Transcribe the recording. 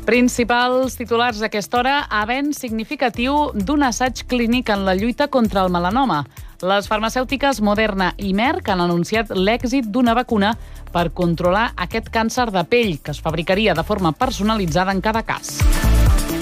Principals titulars a aquesta hora, avenç significatiu d'un assaig clínic en la lluita contra el melanoma. Les farmacèutiques Moderna i Merck han anunciat l'èxit d'una vacuna per controlar aquest càncer de pell, que es fabricaria de forma personalitzada en cada cas.